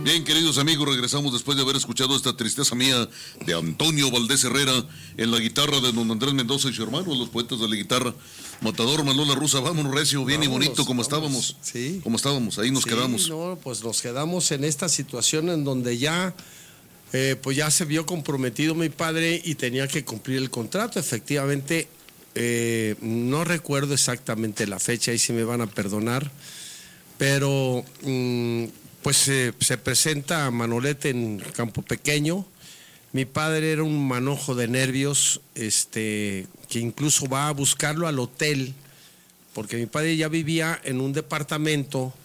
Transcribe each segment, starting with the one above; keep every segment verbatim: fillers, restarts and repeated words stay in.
Bien, queridos amigos, regresamos después de haber escuchado esta tristeza mía de Antonio Valdés Herrera en la guitarra de don Andrés Mendoza y su hermano, los poetas de la guitarra. Matador, Manuel La Russa, vámonos recio, bien vámonos, y bonito, como vamos, estábamos. Sí. Como estábamos, ahí nos sí, quedamos. No, pues nos quedamos en esta situación en donde ya, eh, pues ya se vio comprometido mi padre y tenía que cumplir el contrato. Efectivamente, eh, no recuerdo exactamente la fecha, ahí sí me van a perdonar, pero... Mmm, pues eh, se presenta a Manolete en Campo Pequeño. Mi padre era un manojo de nervios, este, que incluso va a buscarlo al hotel, porque mi padre ya vivía en un departamento,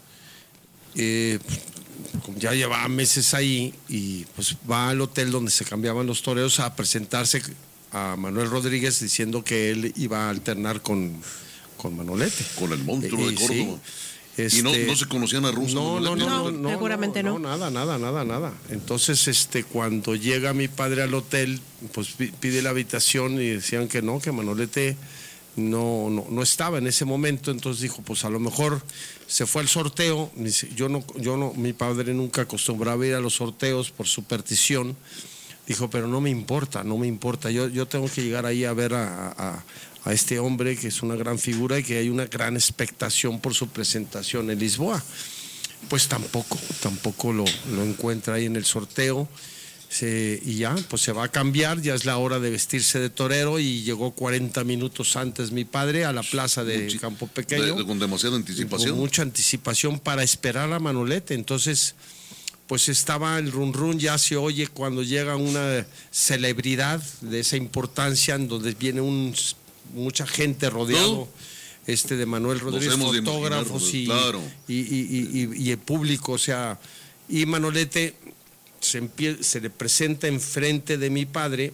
eh, ya llevaba meses ahí, y pues va al hotel donde se cambiaban los toreros a presentarse a Manuel Rodríguez diciendo que él iba a alternar con, con Manolete. Con el monstruo eh, de Córdoba. Sí. Este, y no, no se conocían a Russa. No, no, no, no, no, seguramente no, no. No, nada, nada, nada, nada. Entonces, este, cuando llega mi padre al hotel, pues pide la habitación y decían que no, que Manolete no, no, no estaba en ese momento. Entonces dijo, pues a lo mejor se fue al sorteo. Yo no, yo no, mi padre nunca acostumbraba ir a los sorteos por superstición. Dijo, pero no me importa, no me importa. Yo, yo tengo que llegar ahí a ver a, a a este hombre que es una gran figura y que hay una gran expectación por su presentación en Lisboa. Pues tampoco, tampoco lo, lo encuentra ahí en el sorteo. Se, y ya, pues se va a cambiar, ya es la hora de vestirse de torero y llegó cuarenta minutos antes mi padre a la plaza de Muchi, Campo Pequeño. De, de, con demasiada anticipación. Con mucha anticipación para esperar a Manolete. Entonces, pues estaba el run run, ya se oye cuando llega una celebridad de esa importancia en donde viene un... mucha gente rodeado ¿no? este de Manuel Rodríguez, fotógrafos y, claro. y, y, y, y el público, o sea, y Manolete se, empie, se le presenta enfrente de mi padre,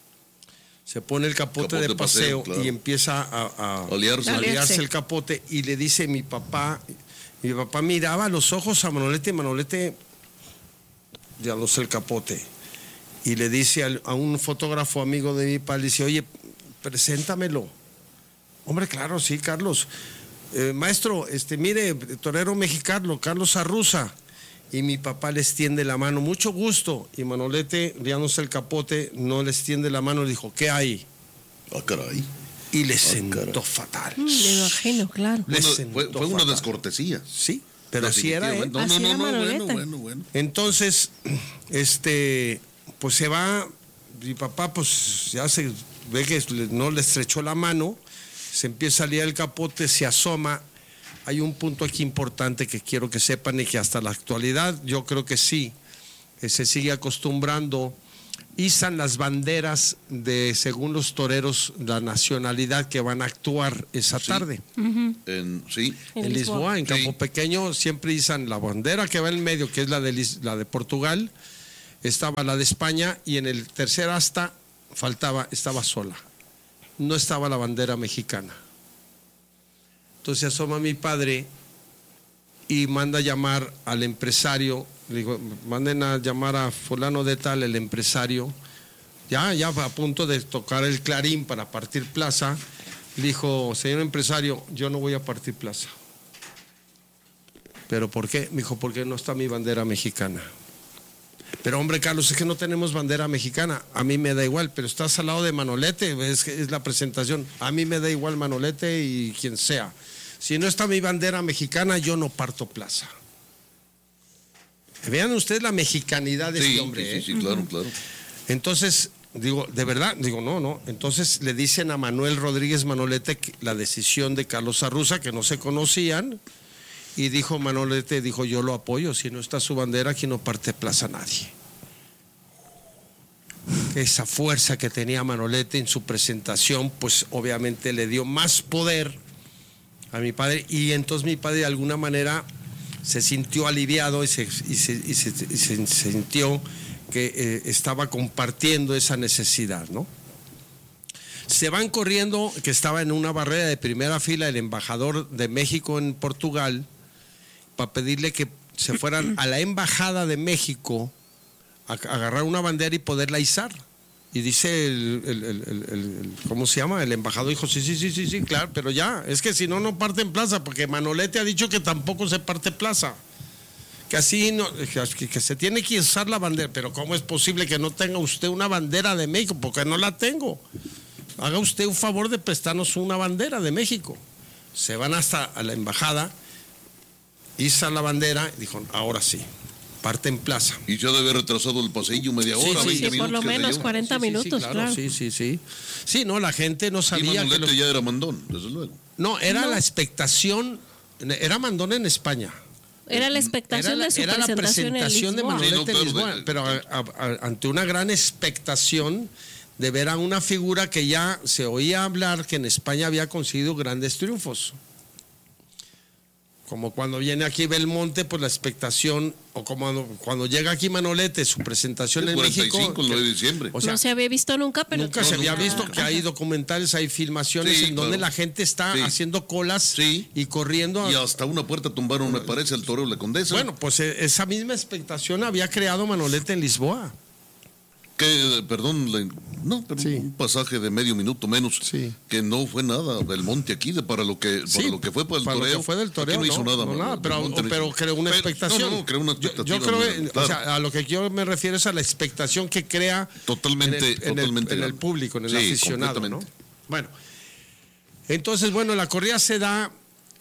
se pone el capote, capote de paseo, paseo claro. y empieza a, a, a liarse. a liarse el capote y le dice mi papá, mi papá miraba a los ojos a Manolete y Manolete ya lo sé el capote y le dice a, a un fotógrafo amigo de mi padre, dice, oye, preséntamelo. Hombre, claro, sí, Carlos. Eh, maestro, este, mire, torero mexicano, Carlos Arruza. Y mi papá les tiende la mano, mucho gusto. Y Manolete, riándose el capote, no les tiende la mano, dijo, ¿qué hay? Ah, caray. Y le ah, sentó caray. fatal. Mm, me imagino, claro. Bueno, fue, fue una descortesía. Sí, pero así era, ¿eh? No, no, no, no, bueno, bueno, bueno. Entonces, este, pues se va, mi papá, pues ya se ve que no le estrechó la mano, se empieza a liar el capote, se asoma. Hay un punto aquí importante que quiero que sepan y que hasta la actualidad yo creo que sí, que se sigue acostumbrando. Izan las banderas de, según los toreros, la nacionalidad que van a actuar esa sí. tarde. Uh-huh. En, sí. En, en Lisboa, Lisboa, en Campo sí. Pequeño, siempre izan la bandera que va en medio, que es la de, la de Portugal, estaba la de España y en el tercer asta faltaba, estaba sola, no estaba la bandera mexicana. Entonces asoma mi padre y manda a llamar al empresario, le digo, manden a llamar a fulano de tal, el empresario, ya, ya a punto de tocar el clarín para partir plaza, le dijo, señor empresario, yo no voy a partir plaza. ¿Pero por qué? Me dijo, porque no está mi bandera mexicana. Pero hombre, Carlos, es que no tenemos bandera mexicana. A mí me da igual, pero estás al lado de Manolete, es, es la presentación. A mí me da igual Manolete y quien sea. Si no está mi bandera mexicana, yo no parto plaza. Vean ustedes la mexicanidad de sí, este hombre. Sí, ¿eh? sí, sí, claro, claro. Entonces, digo, de verdad, digo, no, no. Entonces le dicen a Manuel Rodríguez Manolete la decisión de Carlos Arruza, que no se conocían. Y dijo Manolete, dijo, yo lo apoyo, si no está su bandera, aquí no parte plaza nadie. Esa fuerza que tenía Manolete en su presentación, pues obviamente le dio más poder a mi padre, y entonces mi padre de alguna manera se sintió aliviado y se, y se, y se, y se sintió que eh, estaba compartiendo esa necesidad, ¿no? Se van corriendo, que estaba en una barrera de primera fila el embajador de México en Portugal, para pedirle que se fueran a la embajada de México a agarrar una bandera y poderla izar. Y dice el, el, el, el, el ¿cómo se llama? El embajador dijo, sí, sí, sí, sí, sí, claro, pero ya, es que si no, no parte en plaza, porque Manolete ha dicho que tampoco se parte plaza, que así no, que, que se tiene que usar la bandera, pero ¿cómo es posible que no tenga usted una bandera de México? Porque no la tengo. Haga usted un favor de prestarnos una bandera de México. Se van hasta a la embajada, izan la bandera y dijo, ahora sí. Parte en plaza. Y ya debe haber retrasado el pasillo media hora, sí, sí, veinte sí, minutos. por lo menos cuarenta sí, sí, minutos, sí, claro, claro. Sí, sí, sí. Sí, no, la gente no sabía. Y Manolete que los... ya era mandón, desde luego. No, era No. la expectación, era mandón en España. Era la expectación Era la, de su era la presentación, presentación en de Lisboa. Manolete Sí, no, en claro, Lisboa, de- pero a- a- a- ante una gran expectación de ver a una figura que ya se oía hablar que en España había conseguido grandes triunfos. Como cuando viene aquí Belmonte, pues la expectación, o como cuando, cuando llega aquí Manolete, su presentación El en cuarenta y México. cinco, el nueve de diciembre. O sea, no se había visto nunca, pero nunca se había visto que hay documentales, hay filmaciones Sí, en donde claro. la gente está Sí. haciendo colas Sí. y corriendo. a- Y hasta una puerta tumbaron, me parece, al toreo de la Condesa. Bueno, pues eh, esa misma expectación había creado Manolete en Lisboa. Que, perdón, la- no, pero Sí. un pasaje de medio minuto menos, Sí. que no fue nada Belmonte aquí de para lo que para Sí, lo que fue para el para lo toreo. que fue del toreo, Aquí no hizo no, nada, no, Manuel, nada, pero, Belmonte no pero hizo- creó una Pero- expectación. No, no, creó una Yo- expectativa. Yo, creo que, mira, o claro. sea, a lo que yo me refiero es a la expectación que crea Totalmente, en el, en el- totalmente. en el público, en el Sí, aficionado, ¿no? completamente. Bueno, entonces, bueno, la corrida se da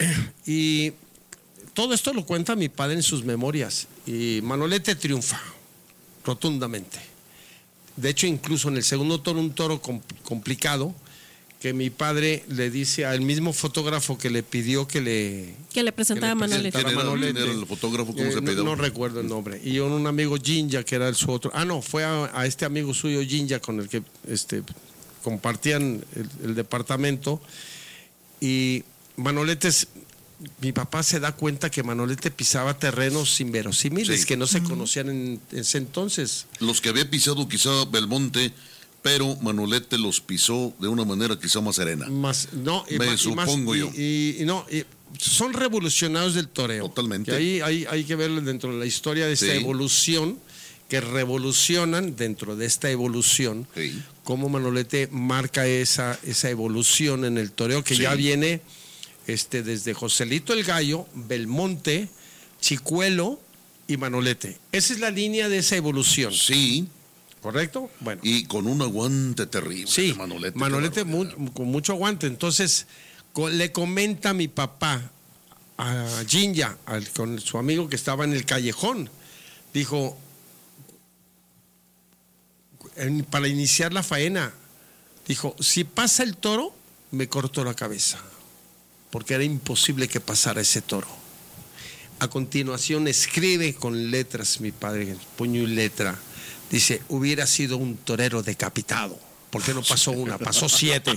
y todo esto lo cuenta mi padre en sus memorias y Manolete triunfa rotundamente. De hecho, incluso en el segundo toro, un toro com- complicado, que mi padre le dice al mismo fotógrafo que le pidió que le... que le presentaba a que le Manolete. ¿Quién era, Manolete. quién era el fotógrafo? ¿Cómo Eh, se no, pidió? no recuerdo el nombre. Y un, un amigo Jinja, que era el su otro... Ah, no, fue a, a este amigo suyo Jinja con el que este, compartían el, el departamento. Y Manolete, es- mi papá se da cuenta que Manolete pisaba terrenos inverosímiles, Sí. que no se conocían en ese entonces. Los que había pisado quizá Belmonte, pero Manolete los pisó de una manera quizá más serena. Más, no, y Me ma- y supongo y- yo. Y, y no, y son revolucionarios del toreo. Totalmente. Que ahí hay, hay que verlo dentro de la historia de esta Sí. evolución, que revolucionan dentro de esta evolución, Sí. cómo Manolete marca esa, esa evolución en el toreo, que Sí. ya viene este, desde Joselito el Gallo, Belmonte, Chicuelo y Manolete. Esa es la línea de esa evolución, Sí, ¿correcto? Bueno. y con un aguante terrible. Sí, de Manolete. Manolete qué barbaridad. mu- con mucho aguante. Entonces, co- le comenta a mi papá, a Jinja, al- con su amigo que estaba en el callejón, dijo, en- para iniciar la faena, dijo, si pasa el toro, me corto la cabeza, porque era imposible que pasara ese toro. A continuación escribe con letras, mi padre, puño y letra, dice, hubiera sido un torero decapitado. ¿Por qué no pasó una? Pasó siete.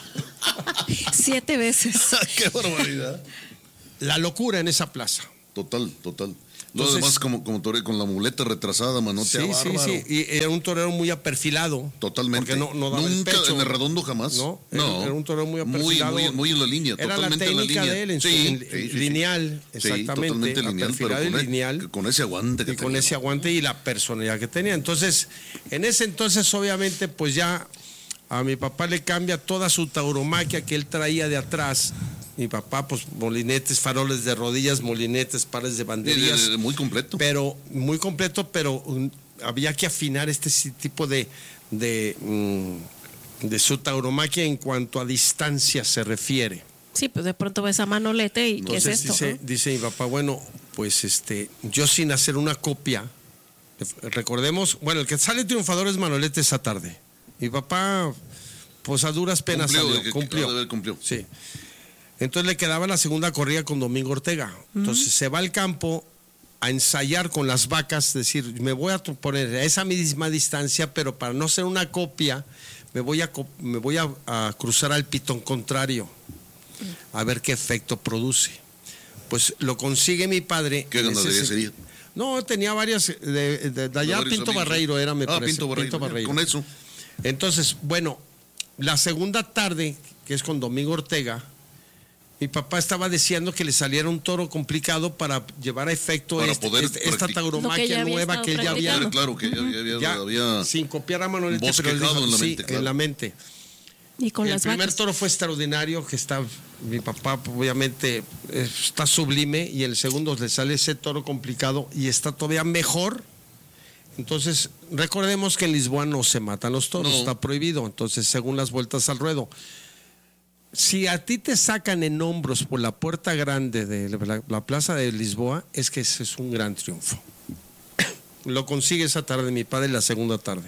Siete veces. ¡Qué barbaridad! La locura en esa plaza. Total, total. Lo Entonces- demás como, como torero, con la muleta retrasada, manote Sí, sí, bárbaro. sí. Y era un torero muy aperfilado. Totalmente. Porque no, no daba el Nunca pecho. en el redondo jamás. No, era, era un torero muy muy, aperfilado. muy, muy en la línea. Era la totalmente en técnica línea. de él, en su, Sí, en- sí, en sí, sí. lineal, Sí, exactamente. totalmente lineal, pero aperfilado con, y e- lineal. con ese aguante que Y con tenía. ese aguante y la personalidad que tenía. Entonces, en ese entonces, obviamente, pues ya a mi papá le cambia toda su tauromaquia que él traía de atrás. Mi papá, pues molinetes, faroles de rodillas, molinetes, pares de Eh, banderillas. eh, muy completo. Pero, muy completo, pero um, había que afinar este si- tipo de, de, mm, de su tauromaquia en cuanto a distancia se refiere. Sí, pues de pronto ves a Manolete y ¿qué es Entonces esto? dice, ¿no? dice mi papá, bueno, pues este, yo sin hacer una copia, recordemos, bueno, el que sale triunfador es Manolete esa tarde. Mi papá, pues a duras penas Cumplió, salió, de que- cumplió. ha de haber cumplió. Sí. Entonces le quedaba la segunda corrida con Domingo Ortega. Entonces se va al campo a ensayar con las vacas, decir, me voy a to- poner a esa misma distancia, pero para no ser una copia, me voy a, co- me voy a, a cruzar al pitón contrario, a ver qué efecto produce. Pues lo consigue mi padre. ¿Qué en ese ganadería sen- sería? No, tenía varias, de, de- de allá varios Pinto amigos. Barreiro era, me Ah, parece. Pinto Barreiro. Barreiro. Con eso. Entonces, bueno, la segunda tarde, que es con Domingo Ortega, mi papá estaba deseando que le saliera un toro complicado para llevar a efecto Para este- poder este- esta practicar. Lo que tauromaquia ya había nueva estado que él ya había, practicando. Claro que ya había, había- ya había- sin copiar a Manolete, pero él bosquejado dijo, en la sí, mente, claro. en la mente. Y con el las primer vacas. toro fue extraordinario, que está, mi papá obviamente eh, está sublime, y el segundo le sale ese toro complicado y está todavía mejor. Entonces, recordemos que en Lisboa no se matan los toros, No. está prohibido, entonces según las vueltas al ruedo. Si a ti te sacan en hombros por la puerta grande de la, la plaza de Lisboa, es que ese es un gran triunfo. Lo consigue esa tarde mi padre, la segunda tarde.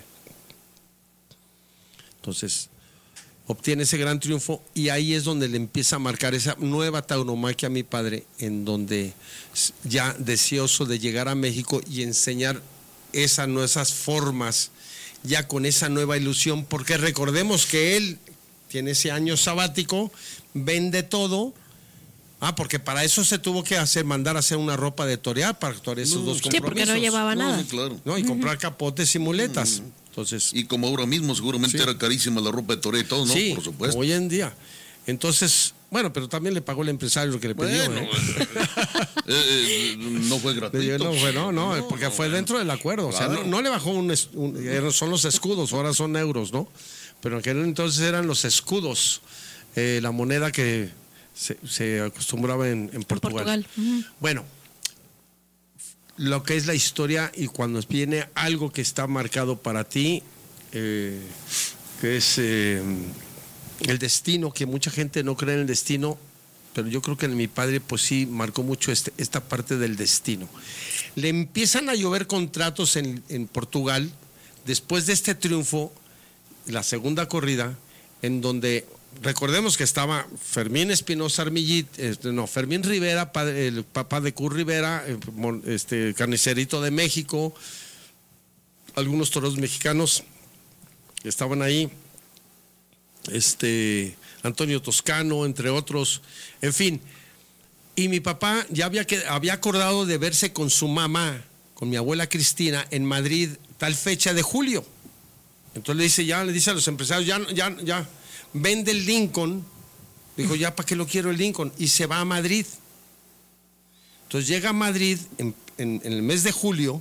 Entonces, obtiene ese gran triunfo y ahí es donde le empieza a marcar esa nueva tauromaquia a mi padre, en donde ya deseoso de llegar a México y enseñar esa, no, esas formas, ya con esa nueva ilusión, porque recordemos que él tiene ese año sabático, vende todo. Ah, porque para eso se tuvo que hacer, mandar a hacer una ropa de torear para torear esos No, dos sí, Sí, compromisos. porque no llevaba No, nada. no, claro. ¿No? Y comprar capotes y muletas. Entonces, Y como ahora mismo seguramente Sí. era carísima la ropa de toreo y todo, ¿no? sí, Por supuesto. hoy en día. Entonces, bueno, pero también le pagó el empresario lo que le pidió. Bueno, ¿eh? eh, eh, no fue Le gratuito. digo, no, fue, no, no, No, porque no, fue bueno. dentro del acuerdo. O sea, Claro. no, no le bajó un, es- un- eran- son los escudos, ahora son euros, ¿no? Pero en aquel entonces eran los escudos, eh, la moneda que se, se acostumbraba en, en Portugal. Portugal. Ujú. Bueno, lo que es la historia, y cuando viene algo que está marcado para ti, eh, que es eh, el destino, que mucha gente no cree en el destino, pero yo creo que en mi padre pues sí marcó mucho este, esta parte del destino. Le empiezan a llover contratos en, en Portugal después de este triunfo, la segunda corrida, en donde recordemos que estaba Fermín Espinosa Armillit, este, no, Fermín Rivera, padre- el papá de Cur Rivera, eh, mon- este, carnicerito de México, algunos toros mexicanos que estaban ahí, este, Antonio Toscano, entre otros, en fin. Y mi papá ya había, que, había acordado de verse con su mamá, con mi abuela Cristina, en Madrid, tal fecha de julio. Entonces le dice, ya, le dice a los empresarios, ya, ya, ya, vende el Lincoln. Dijo, ya, ¿para qué lo quiero el Lincoln? Y se va a Madrid. Entonces llega a Madrid en, en- en el mes de julio,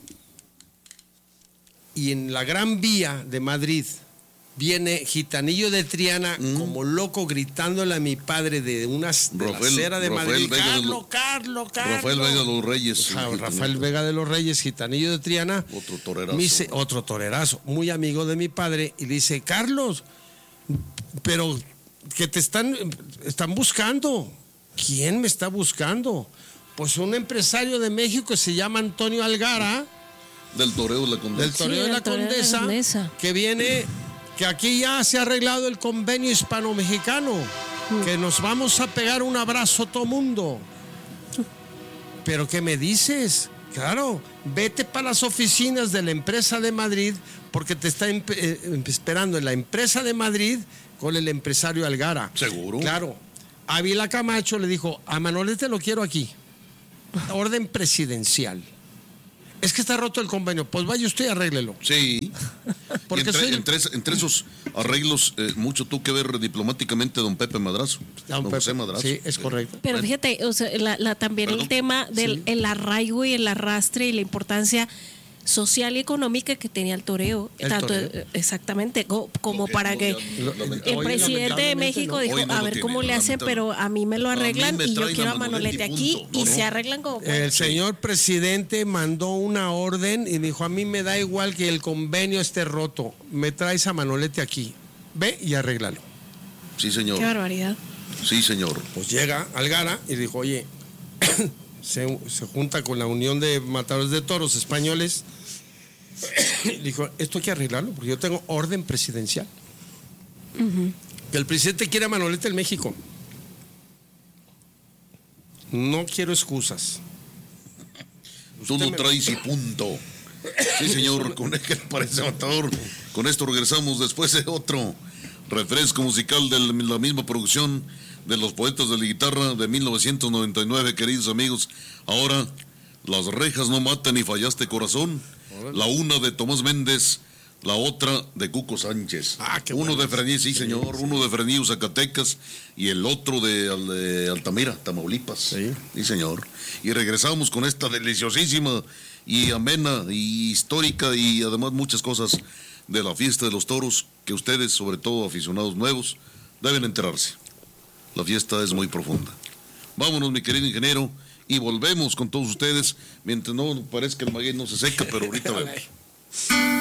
y en la Gran Vía de Madrid viene Gitanillo de Triana como loco gritándole a mi padre de una de la Rafael- acera de Rafael Madrid, Vega de Carlos, lo- Carlos, Carlos. Rafael Vega de los Reyes. Ja- el Rafael gitanito. Vega de los Reyes, Gitanillo de Triana. Otro torerazo. Me dice, otro torerazo, muy amigo de mi padre, y le dice, Carlos, pero que te están, están buscando. ¿Quién me está buscando? Pues un empresario de México que se llama Antonio Algara, Del toreo de la Condesa. del toreo Sí, de la del toreo de la Condesa, Condesa. que viene, que aquí ya se ha arreglado el convenio hispano-mexicano, que nos vamos a pegar un abrazo todo mundo. ¿Pero qué me dices? Claro, vete para las oficinas de la empresa de Madrid, porque te está empe- eh, esperando en la empresa de Madrid con el empresario Algara. ¿Seguro? Claro. Ávila Camacho le dijo, a Manolete lo quiero aquí. Orden presidencial. Es que está roto el convenio. Pues vaya usted y arréglelo. Sí. Porque Y entre, soy- entre, es- entre esos arreglos, eh, mucho tuvo que ver diplomáticamente don Pepe Madrazo. Don Don Pepe. José Madrazo. Sí, es correcto. Pero Bueno. fíjate, o sea, la- la- también Perdón. el tema del el arraigo y el arrastre y la importancia social y económica que tenía el toreo. El tanto toreo. eh, exactamente, co- como que para no, que ya, lamentablemente. el Hoy, presidente de lamentablemente, México no. dijo, Hoy no a lo ver tiene, cómo le hace, lamentablemente. pero a mí me lo A mí arreglan me y yo traen quiero a a Manolete Manolete, aquí punto. y No, se no. arreglan como El señor presidente mandó una orden y dijo, a mí me da igual que el convenio esté roto, me traes a Manolete aquí, ve y arréglalo. Sí, señor. Qué barbaridad. Sí, señor. Pues llega Algara y dijo, oye, se, se junta con la Unión de Matadores de Toros Españoles, y dijo, esto hay que arreglarlo porque yo tengo orden presidencial. Que el presidente quiere a Manolete en México. No quiero excusas. Tú Usted no me- traes y punto. Sí, señor. Con el que le parece matador. Con esto regresamos después de otro refresco musical de la misma producción de los Poetas de la Guitarra de mil novecientos noventa y nueve, queridos amigos. Ahora, Las rejas no matan y fallaste corazón. La una de Tomás Méndez, la otra de Cuco Sánchez. Ah, qué uno bueno. de Frenillo, sí, señor. Uno de Frenillo, Zacatecas, y el otro de, Al- de Altamira, Tamaulipas. Sí. Sí, señor. Y regresamos con esta deliciosísima y amena y histórica y además muchas cosas de la fiesta de los toros que ustedes, sobre todo aficionados nuevos, deben enterarse. La fiesta es muy profunda. Vámonos, mi querido ingeniero, y volvemos con todos ustedes, mientras no parezca el maguey no se seca, pero ahorita vemos.